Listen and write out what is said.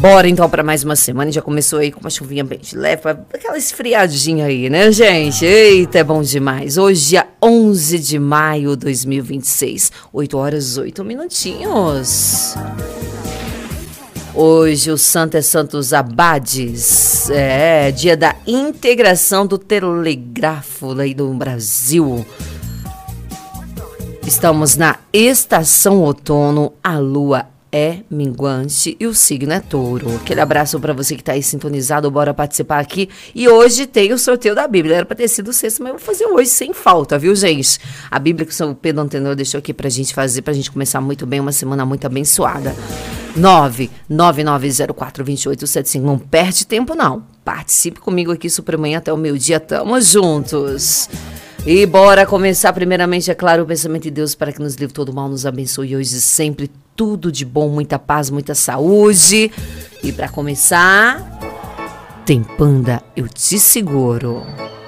Bora então para mais uma semana. Já começou aí com uma chuvinha bem de leve, aquela esfriadinha aí, né, gente? Eita, é bom demais. Hoje é 11 de maio de 2026, 8 horas 8 minutinhos. Hoje o santo é Santos Abades, dia da integração do telégrafo aí do Brasil. Estamos na estação outono, a lua é minguante e o signo é touro. Aquele abraço para você que tá aí sintonizado, bora participar aqui. E hoje tem o sorteio da Bíblia, era para ter sido sexta, mas eu vou fazer hoje sem falta, viu, gente? A Bíblia que o São Pedro Antenor deixou aqui pra gente fazer, pra gente começar muito bem, uma semana muito abençoada. 999042875. Não perde tempo, não. Participe comigo aqui, Supremanhã, até o meio-dia. Tamo juntos. E bora começar, primeiramente, é claro, o pensamento de Deus para que nos livre todo mal, nos abençoe hoje e sempre, tudo de bom, muita paz, muita saúde. E para começar, tem Panda, eu te seguro.